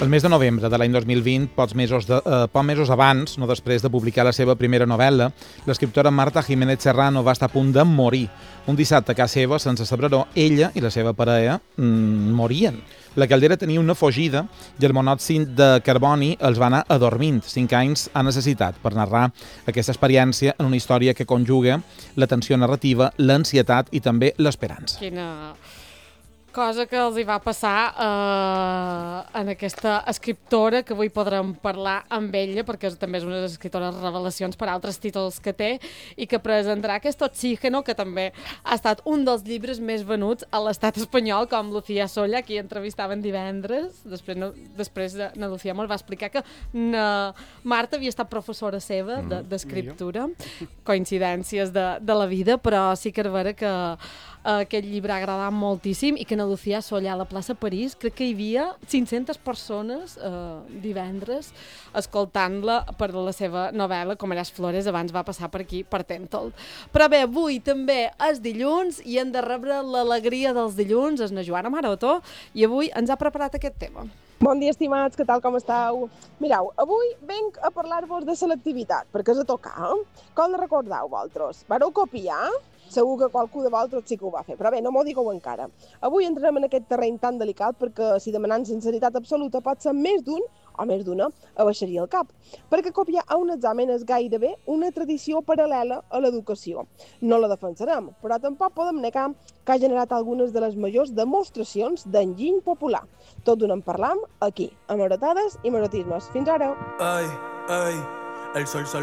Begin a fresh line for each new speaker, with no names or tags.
El mes de novembre de l'any 2020, pocs mesos abans, no després de publicar la seva primera novel·la, l'escriptora Marta Jiménez Serrano va estar a punt de morir. Un dissabte a casa seva, sense saber-ho, ella i la seva parella morien. La caldera tenia una fugida i el monòxid de carboni els va anar adormint. 5 anys ha necessitat per narrar aquesta experiència en una història que conjuga la tensió narrativa, l'ansietat i també l'esperança.
Quina cosa que els hi va passar en aquesta escriptora, que avui podrem parlar amb ella, perquè també és una de les escriptores revelacions per altres títols que té, i que presentarà aquest Oxígeno, que també ha estat un dels llibres més venuts a l'estat espanyol, com Lucía Solla, qui entrevistaven divendres. Després na Lucía me'l va explicar que Marta havia estat professora seva d'escriptura, coincidències de la vida, però sí que és vera que aquest llibre ha agradat moltíssim i que na Lucía Solla a la plaça París crec que hi havia 500 persones divendres escoltant-la per la seva novel·la Comeràs Flores, abans va passar per aquí per Tèntol. Però bé, avui també és dilluns i hem de rebre l'alegria dels dilluns, és na Joana Maroto, i avui ens ha preparat aquest tema.
Bon dia, estimats, què tal, com esteu? Mireu, avui venc a parlar-vos de selectivitat, perquè és a tocar. Com la recordeu, vosaltres? Vareu copiar? Segur que qualcú de vosaltres sí que ho va fer, però bé, no m'ho digueu encara. Avui entrem en aquest terreny tan delicat perquè si demanant sinceritat absoluta pot ser més d'un o més d'una, abaixaria el cap. Perquè copiar a un examen és gairebé una tradició paral·lela a l'educació. No la defensarem, però tampoc podem negar que ha generat algunes de les majors demostracions d'enginy popular. Tot d'on en parlam aquí, a Marotades i Marotismes. Fins ara!
Ay, ay, el sol